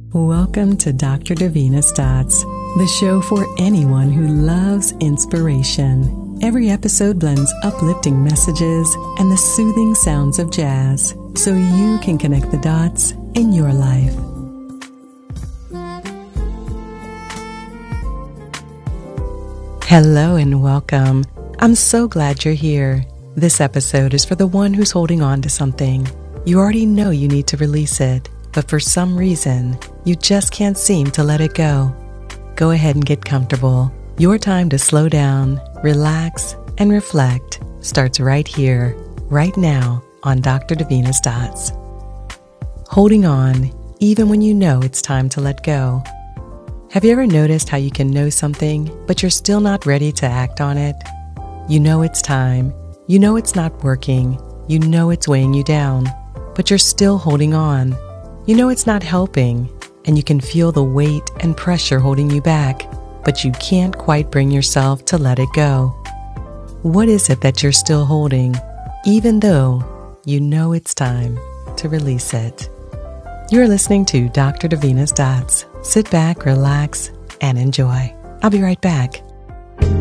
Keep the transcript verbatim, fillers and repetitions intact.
Welcome to Doctor Davina's Dots, the show for anyone who loves inspiration. Every episode blends uplifting messages and the soothing sounds of jazz, so you can connect the dots in your life. Hello and welcome. I'm so glad you're here. This episode is for the one who's holding on to something. You already know you need to release it, but for some reason, you just can't seem to let it go. Go ahead and get comfortable. Your time to slow down, relax, and reflect starts right here, right now on Doctor Davina's Dots. Holding on, even when you know it's time to let go. Have you ever noticed how you can know something, but you're still not ready to act on it? You know it's time. You know it's not working. You know it's weighing you down, but you're still holding on. You know it's not helping, and you can feel the weight and pressure holding you back, but you can't quite bring yourself to let it go. What is it that you're still holding, even though you know it's time to release it? You're listening to Doctor Davina's Dots. Sit back, relax, and enjoy. I'll be right back.